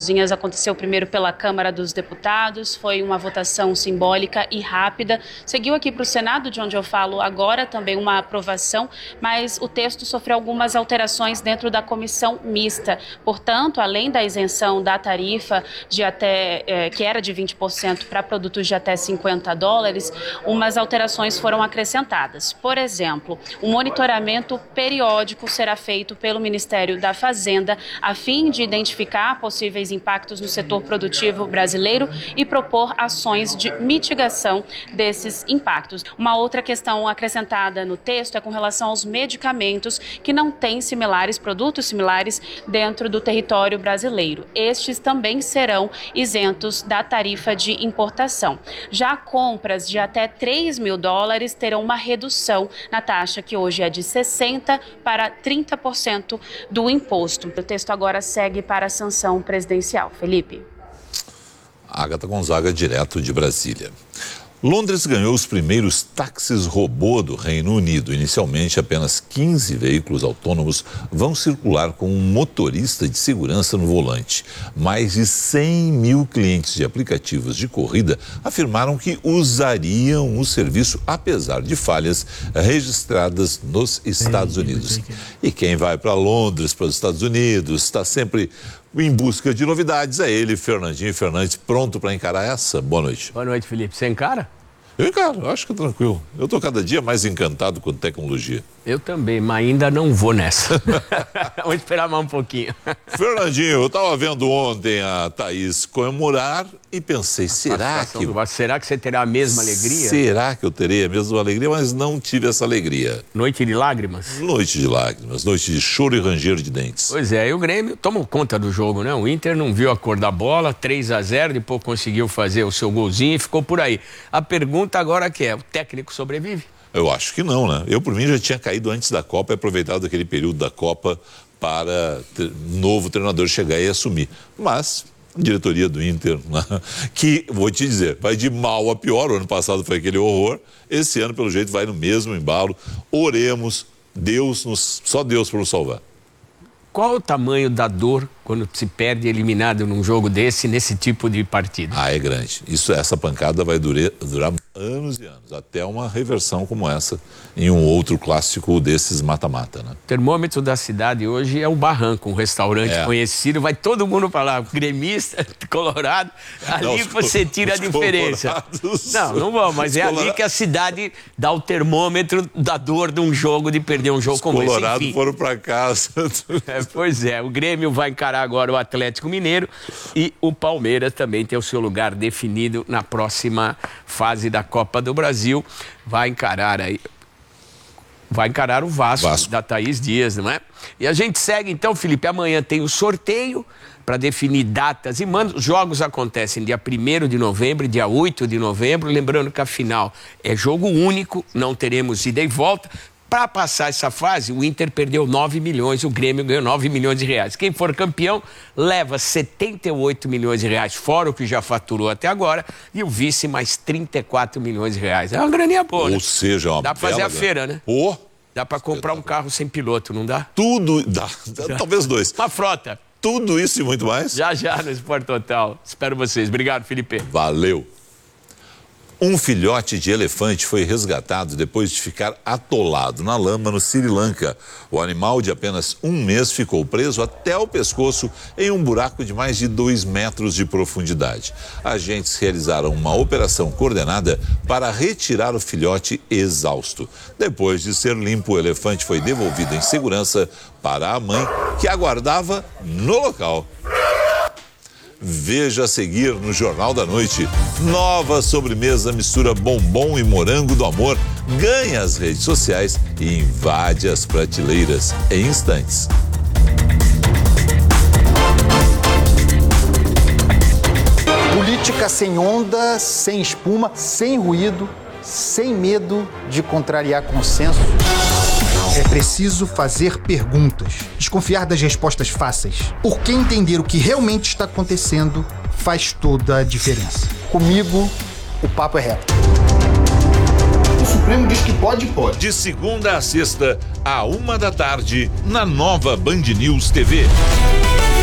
Cozinhas aconteceu primeiro pela Câmara dos Deputados, foi uma votação simbólica e rápida. Seguiu aqui para o Senado, de onde eu falo agora, também uma aprovação, mas o texto sofreu algumas alterações dentro da comissão mista. Portanto, além da isenção da tarifa de que era de 20% para produtos de até $50, umas alterações foram acrescentadas. Por exemplo, o monitoramento periódico será feito pelo Ministério da Fazenda a fim de identificar possíveis impactos no setor produtivo brasileiro e propor ações de mitigação desses impactos. Uma outra questão acrescentada no texto é com relação aos medicamentos que não têm produtos similares dentro do território brasileiro. Estes também serão isentos da tarifa de importação. Já compras de até $3 mil terão uma redução na taxa, que hoje é de 60% para 30% do imposto. O texto agora segue para a sanção presidencial. Felipe. Agatha Gonzaga, direto de Brasília. Londres ganhou os primeiros táxis robô do Reino Unido. Inicialmente, apenas 15 veículos autônomos vão circular com um motorista de segurança no volante. Mais de 100 mil clientes de aplicativos de corrida afirmaram que usariam o serviço, apesar de falhas registradas nos Estados Unidos. E quem vai para Londres, para os Estados Unidos, está sempre em busca de novidades. É ele, Fernandinho Fernandes, pronto para encarar essa? Boa noite. Boa noite, Felipe. Você encara? Eu encaro, acho que é tranquilo. Eu estou cada dia mais encantado com tecnologia. Eu também, mas ainda não vou nessa. Vamos esperar mais um pouquinho. Fernandinho, eu estava vendo ontem a Thaís comemorar e pensei, será que você terá a mesma alegria? Será que eu terei a mesma alegria? Mas não tive essa alegria. Noite de lágrimas? Noite de lágrimas, noite de choro e ranger de dentes. Pois é, e o Grêmio tomou conta do jogo, né? O Inter não viu a cor da bola, 3-0, depois conseguiu fazer o seu golzinho e ficou por aí. A pergunta agora que é, o técnico sobrevive? Eu acho que não, né? Eu, por mim, já tinha caído antes da Copa e aproveitado aquele período da Copa para novo treinador chegar e assumir. Mas a diretoria do Inter, né? Que, vou te dizer, vai de mal a pior. O ano passado foi aquele horror. Esse ano, pelo jeito, vai no mesmo embalo. Oremos, só Deus para nos salvar. Qual o tamanho da dor quando se perde eliminado num jogo nesse tipo de partida? Ah, é grande. Essa pancada vai durar anos e anos, até uma reversão como essa em um outro clássico desses mata-mata, né? O termômetro da cidade hoje é o Barranco, um restaurante conhecido, vai todo mundo para lá, gremista, colorado, ali você tira a diferença. Não vão, mas é ali que a cidade dá o termômetro da dor de um jogo, de perder um jogo como esse. Os colorados foram para casa. Pois é, o Grêmio vai encarar agora o Atlético Mineiro e o Palmeiras também tem o seu lugar definido na próxima fase da Copa do Brasil. Vai encarar o Vasco da Thaís Dias, não é? E a gente segue então, Felipe, amanhã tem o sorteio para definir datas e mandos. Os jogos acontecem dia 1º de novembro, dia 8 de novembro, lembrando que a final é jogo único, não teremos ida e volta. Para passar essa fase, o Inter perdeu 9 milhões, o Grêmio ganhou 9 milhões de reais. Quem for campeão leva 78 milhões de reais, fora o que já faturou até agora, e o vice mais 34 milhões de reais. É uma graninha boa, né? Ou seja, uma dá para fazer a feira, né? Pô! Dá para comprar um carro sem piloto, não dá? Tudo dá. Talvez 2. Uma frota. Tudo isso e muito mais? Já no Sport Total. Espero vocês. Obrigado, Felipe. Valeu. Um filhote de elefante foi resgatado depois de ficar atolado na lama no Sri Lanka. O animal de apenas 1 mês ficou preso até o pescoço em um buraco de mais de 2 metros de profundidade. Agentes realizaram uma operação coordenada para retirar o filhote exausto. Depois de ser limpo, o elefante foi devolvido em segurança para a mãe, que aguardava no local. Veja a seguir no Jornal da Noite. Nova sobremesa mistura bombom e morango do amor, ganha as redes sociais e invade as prateleiras em instantes. Política sem onda, sem espuma, sem ruído, sem medo de contrariar consenso. É preciso fazer perguntas, desconfiar das respostas fáceis, porque entender o que realmente está acontecendo faz toda a diferença. Comigo, o papo é reto. O Supremo diz que pode. De segunda a sexta, à 1 da tarde, na nova Band News TV.